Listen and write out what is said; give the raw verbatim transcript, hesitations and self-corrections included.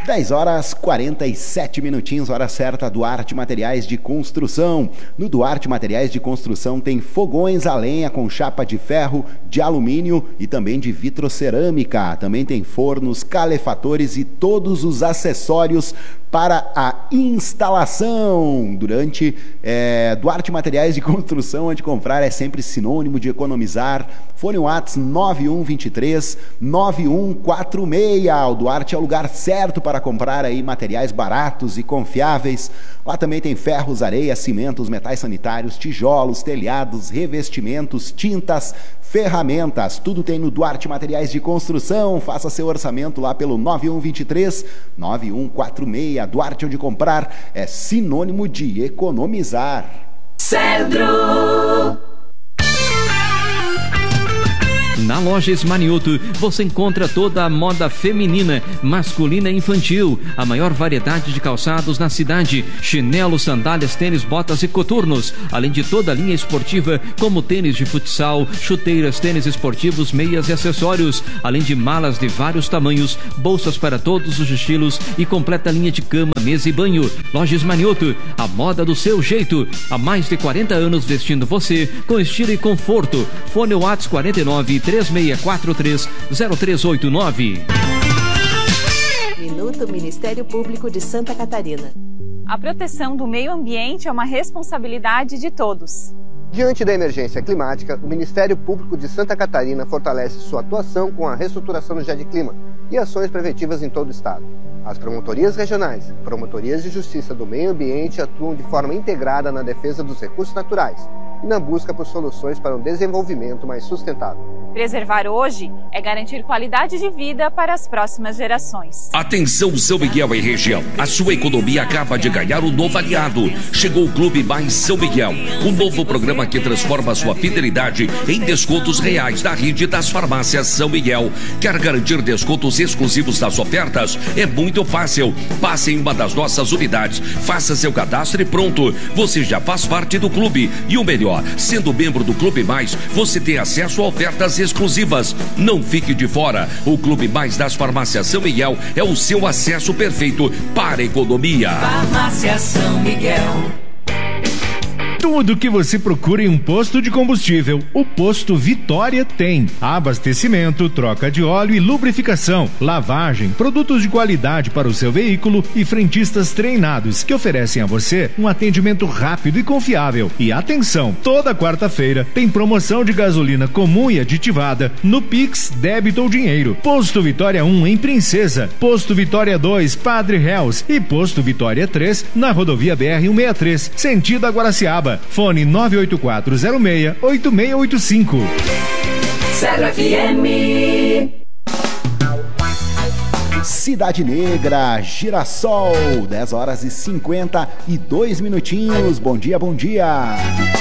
dez horas quarenta e sete minutinhos, hora certa. Duarte Materiais de Construção. No Duarte Materiais de Construção tem fogões a lenha com chapa de ferro, de alumínio e também de vitrocerâmica. Também tem fornos, calefatores e todos os acessórios para a instalação. Durante é, Duarte Materiais de Construção, onde comprar é sempre sinônimo de economizar. Fone WhatsApp nove um dois três nove um quatro seis. O Duarte é o lugar certo para comprar aí materiais baratos e confiáveis. Lá também tem ferros, areia, cimentos, metais sanitários, tijolos, telhados, revestimentos, tintas, ferramentas. Tudo tem no Duarte Materiais de Construção. Faça seu orçamento lá pelo nove um dois três nove um quatro seis. Duarte, onde comprar é sinônimo de economizar. Cedro. Na loja Esmanioto você encontra toda a moda feminina, masculina e infantil, a maior variedade de calçados na cidade, chinelos, sandálias, tênis, botas e coturnos, além de toda a linha esportiva como tênis de futsal, chuteiras, tênis esportivos, meias e acessórios, além de malas de vários tamanhos, bolsas para todos os estilos e completa linha de cama, mesa e banho. Loja Esmanioto, a moda do seu jeito, há mais de quarenta anos vestindo você com estilo e conforto. Fone WhatsApp quarenta e nove, três seis quatro três, zero três oito nove. Minuto Ministério Público de Santa Catarina. A proteção do meio ambiente é uma responsabilidade de todos. Diante da emergência climática, o Ministério Público de Santa Catarina fortalece sua atuação com a reestruturação do GEDClima e ações preventivas em todo o estado. As promotorias regionais, promotorias de justiça do meio ambiente atuam de forma integrada na defesa dos recursos naturais e na busca por soluções para um desenvolvimento mais sustentável. Preservar hoje é garantir qualidade de vida para as próximas gerações. Atenção, São Miguel e região. A sua economia acaba de ganhar um novo aliado. Chegou o Clube Mais São Miguel, um novo programa que transforma sua fidelidade em descontos reais da rede das farmácias São Miguel. Quer garantir descontos exclusivos das ofertas? É muito fácil. Passe em uma das nossas unidades, faça seu cadastro e pronto. Você já faz parte do clube. E o melhor, sendo membro do Clube Mais, você tem acesso a ofertas exclusivas. Não fique de fora. O Clube Mais das Farmácias São Miguel é o seu acesso perfeito para a economia. Farmácia São Miguel. Tudo que você procura em um posto de combustível, o Posto Vitória tem. Abastecimento, troca de óleo e lubrificação, lavagem, produtos de qualidade para o seu veículo e frentistas treinados que oferecem a você um atendimento rápido e confiável. E atenção, toda quarta-feira tem promoção de gasolina comum e aditivada no Pix, débito ou dinheiro. Posto Vitória um em Princesa, Posto Vitória dois, Padre Reus e Posto Vitória três na rodovia B R cento e sessenta e três, sentido a Guaraciaba. Fone nove oito quatro zero seis, oito seis oito cinco. Cedro F M. Cidade Negra, Girassol, dez horas e cinquenta e dois minutinhos. Bom dia, bom dia.